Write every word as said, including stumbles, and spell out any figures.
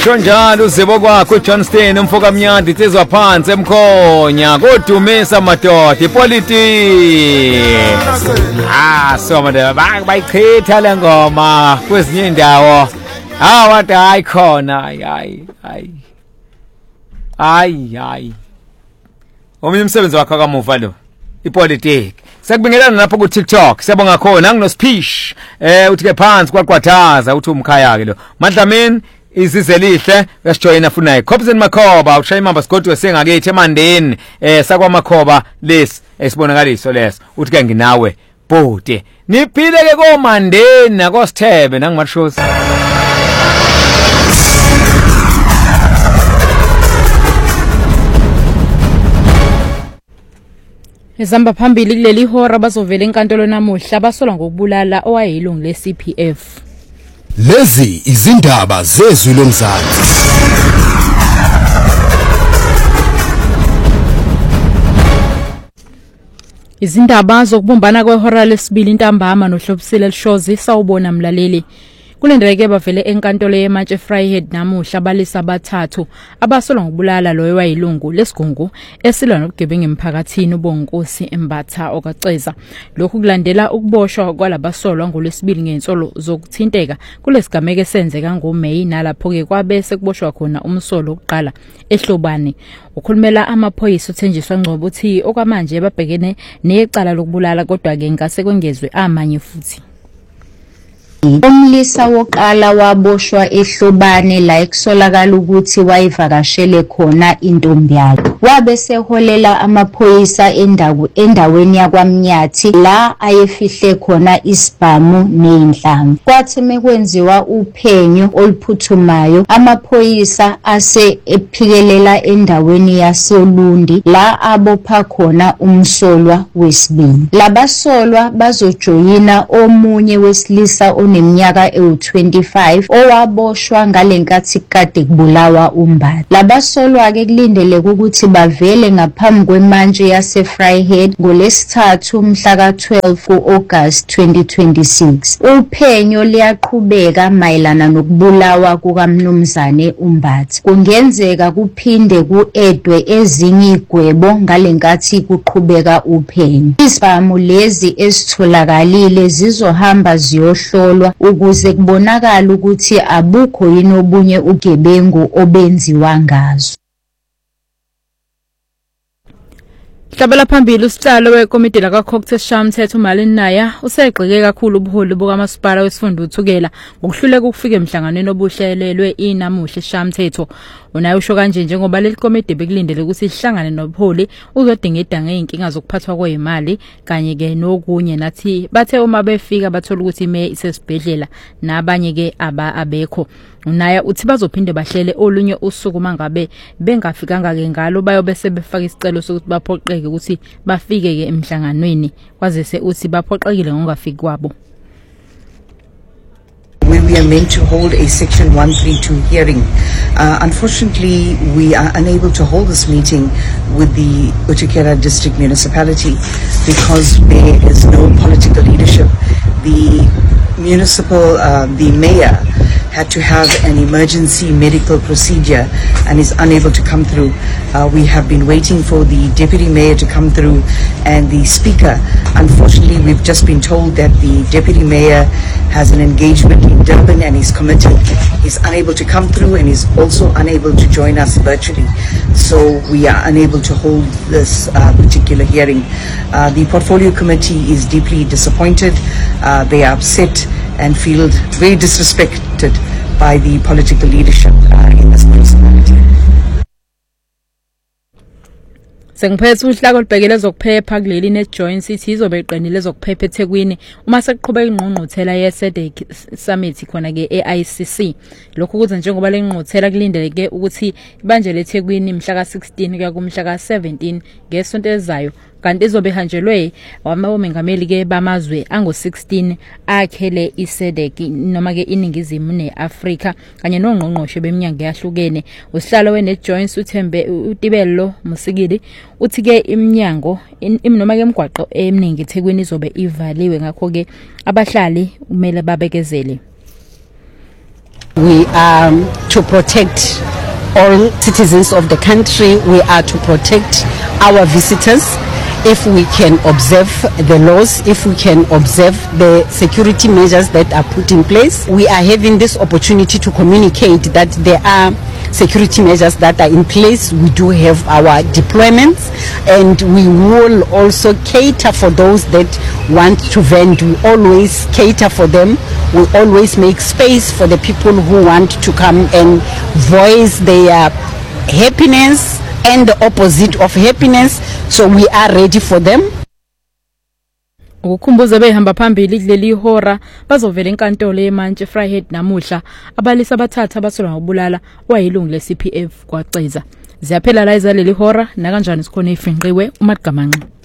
Njalo uzibo kwakho Johnston umfoka Mnyandi tsezwa phansi emkhonya kodumisa madoda ipolitiki ah so madaba bayichitha le ngoma kwezinye indawo ah wathi hayi khona hayi hayi hayi hayi omunye umsebenzi wakho kamuva lo ipolitiki sekubingelana lapho ku TikTok siyabonga khona ngino speech eh uthi ke phansi kwaqwathaza uthi umkhaya ke lo Madlamini izizelihle uyasijoyina funayo Khobzeni Makhoba ushaya imamba sigodwe sengakithi emandeni eh sakwa Makhoba lesi esibonakaliso leso uthi ke nginawe bhuti niphile ke komandeni nakosithebe nangimashosi Ezamba phambili kuleli hora bazovela enkantolo namuhla basolwa ngokubulala owayilungu le C P F. Lezi izindaba zezwi lomzansi. Izindaba zokubumbana kwehora lesibili intambama nohlobisile lishozi sawubona mlaleli. Kulendeleke bavele enkantolo yeMatshe Vryheid namuhla balisa abathathu abasolwa ngokubulala loyo wayilungu lesigungu esilwa nobugebengu emphakathini uBonkosi Embatha okaceza. Lokhu kulandela ukuboshwa kwalabasolwa ngolwesibili ngensolo zokuthinteka kulesigameke senzeka ngoMeyi nalapho ke kwabese kuboshwa khona umsolo oqala ehlobane. Ukhulumela amaphoyisa uthenjiswa Ngcobo uthi okwamanje babhekene necala lokubulala kodwa ke ngase kwengezwe amanye futhi. Umlisa woqala waboshwa ehlobane la ekusolakala ukuthi wayivakashele khona intombi yakhe. Wabe seholela amaphoyisa endawo endaweni yakwaMnyathi la ayefihle khona isibhamu neindlanga. Kwathi mekwenziwa uphenyo oluphuthumayo amaphoyisa ase ephikelela endaweni yaseLundi la abopha khona umsolwa wesibili. Labasolwa bazojoyina omunye wesilisa neminyaka ewu twenty-five owaboshwa ngalenkathi kade kubulawa uMbatha. Labasolwa ke kulindeleke ukuthi bavele ngaphambi kwemanje yase Vryheid ngolesithathu mhla ka twelve kuAugust twenty twenty-six. Uphenyo liyaqhubeka mayelana nokubulawa kukaMnumzane uMbatha. Kungenzeka kuphinde kuedwe ezinye igwebo ngalenkathi kuqhubeka uphenyo. Izibhamu lezi esitholakalile zizohamba ziyohlolwa ukuze kubonakala ukuthi abukho yini obunye ugebengu obenziwa ngazo. Hlabela phambili usihlalo wekomiti la Cocktail Shamthetho uMalini Naya usegxeke kakhulu ubuholi bukamasipala wesifunda uthukela ngokuhluleka ukufika emhlanganweni obuhlelelwe inamuhle Shamthetho. Unayo usho kanje njengoba leli komiti bekulindele ukuthi ihlangane nobuholi uzodingida ngeinkinga zokuphathwa kwezimali kanye ke nokunye nathi bathe uma befika bathola ukuthi ime isesibhedlela nabanye ke aba abekho. Unaya uthi bazophinde bahlele olunye usuku mangabe bengafikanga ke ngalo bayobe sebefaka isicelo sokuthi baphoqeke ukuthi bafike ke emhlanganweni kwazise uthi baphoqekile ngongafiki kwabo. We are meant to hold a section one thirty-two hearing. Uh, unfortunately, we are unable to hold this meeting with the Utukela District Municipality because there is no political leadership. The municipal, uh, the mayor had to have an emergency medical procedure and is unable to come through. Uh, we have been waiting for the deputy mayor to come through and the speaker. Unfortunately, we've just been told that the deputy mayor has an engagement in Durban and is committed. He's unable to come through and is also unable to join us virtually. So we are unable to hold this uh, particular hearing. Uh, the portfolio committee is deeply disappointed. Uh, they are upset and feel very disrespected by the political leadership uh, in this municipality. Sengiphethe uhlaka olubhekele zokuphepha kuleli neJoint City izobe iqinile zokuphepha eThekwini uma sekuqhubeka ingqungquthela yeSADC Summit khona ke e-I C C. Lokhu kuze njengoba lengqungquthela kulindeleke ukuthi ibanjele eThekwini mhla ka sixteen kuya kumhla ka seventeen ngesonto ezayo kanti izobe ihanjelwe wamengameli ke bamazwe ango sixteen akhele iSADC noma ke iningizimu neAfrika kanye nongqongqoshe beminyango yahlukene. Usihlalo weNejoint uThembe uTibello Musikili uthi ke iminyango noma ke emgwaqo eminingi eThekwini izobe ivaliwe ngakho ke abahlali kumele babekezele. We are to protect all citizens of the country. We are to protect our visitors. If we can observe the laws, if we can observe the security measures that are put in place, we are having this opportunity to communicate that there are security measures that are in place. We do have our deployments, and we will also cater for those that want to vend. We always cater for them. We always make space for the people who want to come and voice their happiness and the opposite of happiness, so we are ready for them. Ukukhumbuza behamba phambili kuleli hora bazovela enkantolo yeMantshi Vryheid namuhla abalisa abathathu abasolwa ngobulala wayilungu le-C P F kwaCeza. Ziyaphela la izaleli hora na kanjani sikhona ifinqiwe uMagamanxe.